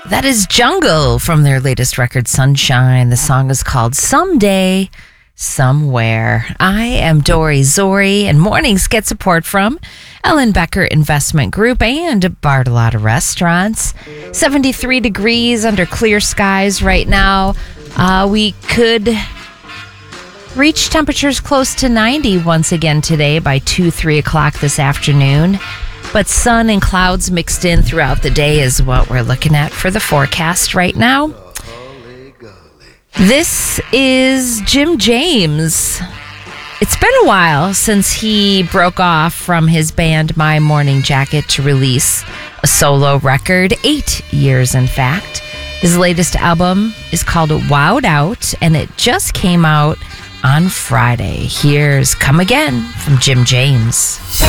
That is Jungle from their latest record, Sunshine. The song is called Someday, Somewhere. I am Dory Zori, and mornings get support from Ellen Becker Investment Group and Bartolotta Restaurants. 73 degrees under clear skies right now. We could reach temperatures close to 90 once again today by 3 o'clock this afternoon. But sun and clouds mixed in throughout the day is what we're looking at for the forecast right now. This is Jim James. It's been a while since he broke off from his band My Morning Jacket to release a solo record. 8 years, in fact. His latest album is called Wowed Out, and it just came out on Friday. Here's Come Again from Jim James.